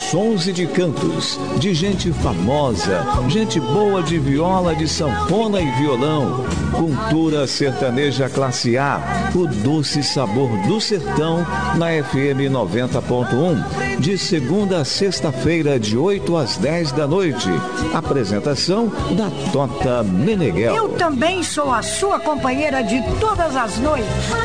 sons e de cantos, de gente famosa, gente boa de viola, de sanfona e violão. Cultura sertaneja classe A, o doce sabor do sertão, na FM 90.1, de segunda a sexta-feira, de 8 às 10 da noite. Apresentação da Tota Meneghel. Eu também sou a sua companheira de todas as noites.